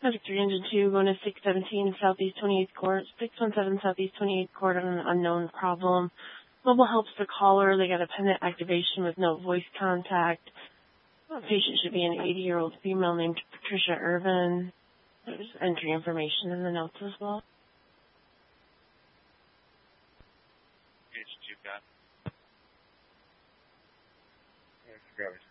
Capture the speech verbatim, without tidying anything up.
Subject three hundred two, going to six seventeen Southeast twenty-eighth Court, six one seven Southeast twenty-eighth Court on an unknown problem. Mobile helps the caller. They got a pendant activation with no voice contact. The patient should be an eighty-year-old female named Patricia Irvin. There's entry information in the notes as well. Patient you've got.